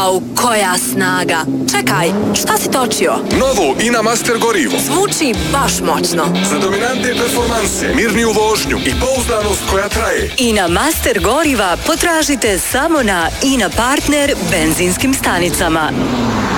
Au, koja snaga. Čekaj, šta si točio? Novo INA Master gorivo. Zvuči baš moćno. Za dominantne performanse, mirniju vožnju i pouzdanost koja traje. INA Master goriva potražite samo na INA Partner benzinskim stanicama.